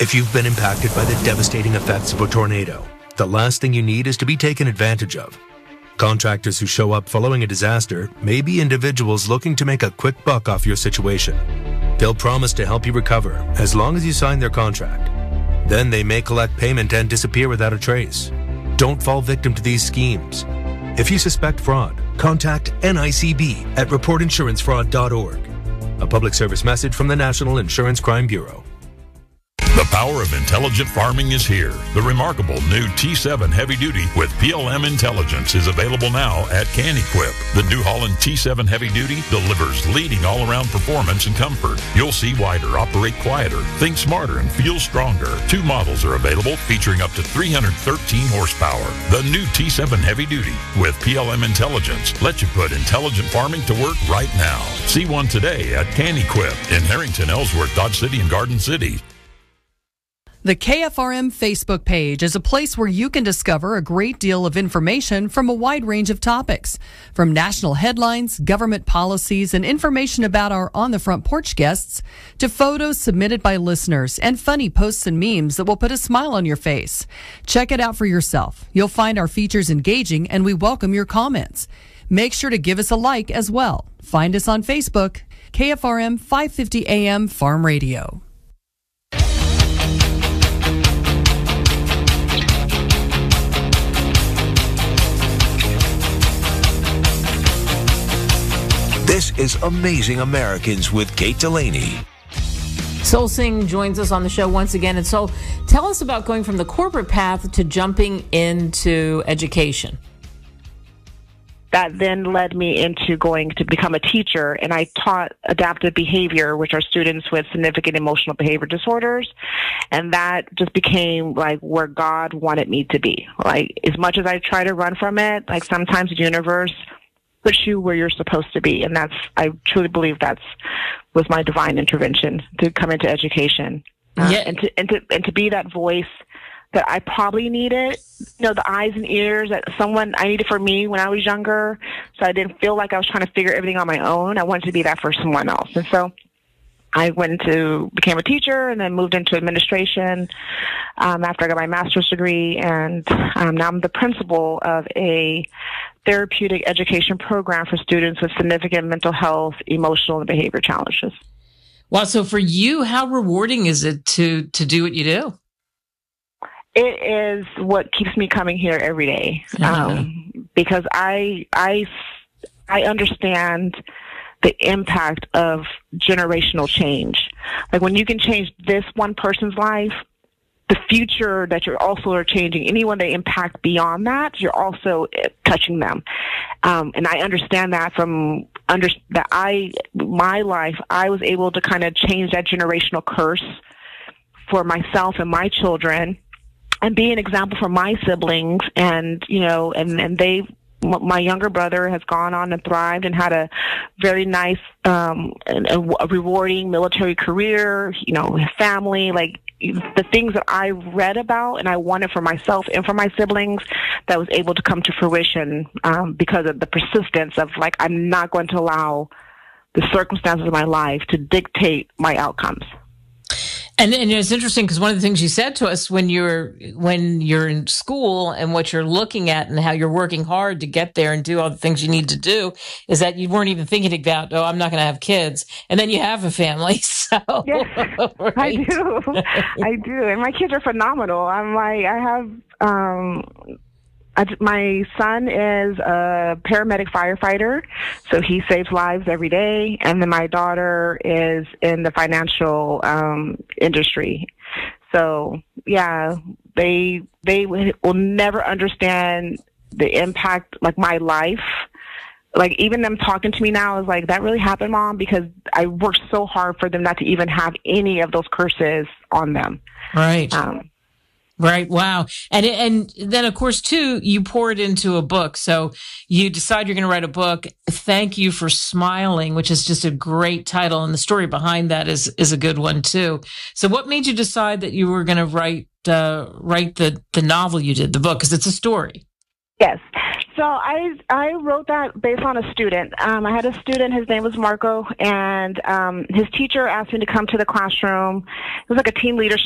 If you've been impacted by the devastating effects of a tornado, the last thing you need is to be taken advantage of. Contractors who show up following a disaster may be individuals looking to make a quick buck off your situation. They'll promise to help you recover as long as you sign their contract. Then they may collect payment and disappear without a trace. Don't fall victim to these schemes. If you suspect fraud, contact NICB at reportinsurancefraud.org. A public service message from the National Insurance Crime Bureau. The power of intelligent farming is here. The remarkable new T7 Heavy Duty with PLM Intelligence is available now at CanEquip. The New Holland T7 Heavy Duty delivers leading all-around performance and comfort. You'll see wider, operate quieter, think smarter, and feel stronger. 2 models are available featuring up to 313 horsepower. The new T7 Heavy Duty with PLM Intelligence lets you put intelligent farming to work right now. See one today at CanEquip in Harrington, Ellsworth, Dodge City, and Garden City. The KFRM Facebook page is a place where you can discover a great deal of information from a wide range of topics, from national headlines, government policies, and information about our On the Front Porch guests, to photos submitted by listeners and funny posts and memes that will put a smile on your face. Check it out for yourself. You'll find our features engaging, and we welcome your comments. Make sure to give us a like as well. Find us on Facebook, KFRM 550 AM Farm Radio. This is Amazing Americans with Kate Delaney. Sol Singh joins us on the show once again. And Sol, tell us about going from the corporate path to jumping into education. That then led me into going to become a teacher, and I taught adaptive behavior, which are students with significant emotional behavior disorders, and that just became like where God wanted me to be. Like, as much as I try to run from it, like sometimes the universe puts you where you're supposed to be, and I truly believe was my divine intervention to come into education, and to be that voice that I probably needed, the eyes and ears that I needed for me when I was younger, so I didn't feel like I was trying to figure everything on my own. I wanted to be that for someone else, and so I became a teacher and then moved into administration after I got my master's degree, and now I'm the principal of a therapeutic education program for students with significant mental health, emotional, and behavior challenges. Wow. So for you, how rewarding is it to do what you do? It is what keeps me coming here every day, because I understand the impact of generational change. Like, when you can change this one person's life, the future that you're also are changing, anyone they impact beyond that, you're also touching them. And I understand that my life, I was able to kind of change that generational curse for myself and my children, and be an example for my siblings. And, my younger brother has gone on and thrived and had a very nice, and a rewarding military career, family, like the things that I read about and I wanted for myself and for my siblings, that was able to come to fruition, because of the persistence of, like, I'm not going to allow the circumstances of my life to dictate my outcomes. And it's interesting because one of the things you said to us when you're in school and what you're looking at and how you're working hard to get there and do all the things you need to do is that you weren't even thinking about, I'm not going to have kids. And then you have a family. So yes, right? I do. And my kids are phenomenal. My son is a paramedic firefighter, so he saves lives every day. And then my daughter is in the financial industry. So, yeah, they will never understand the impact, like, my life. Like, even them talking to me now is like, that really happened, Mom, because I worked so hard for them not to even have any of those curses on them. Right. Right. Wow. And then, of course, too, you pour it into a book. So you decide you're going to write a book. Thank You for Smiling, which is just a great title. And the story behind that is a good one, too. So what made you decide that you were going to write the novel you did, the book? Because it's a story. Yes. So I wrote that based on a student. I had a student, his name was Marco, and his teacher asked me to come to the classroom. It was like a team leadership